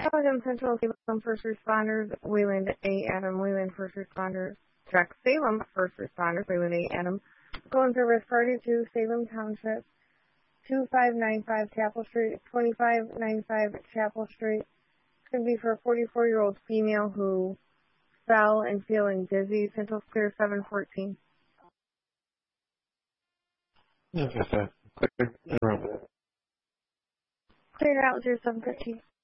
Allegan Central Salem First Responders, Wayland A. Adam, Wayland First Responders, Track Salem First Responders, Wayland A. Adam, Going Service Party to Salem Township, 2595 Chapel Street, 2595 Chapel Street. It's going to be for a 44-year-old female who fell and feeling dizzy. Central Clear 714. Okay, so clear. Cleared out 0713.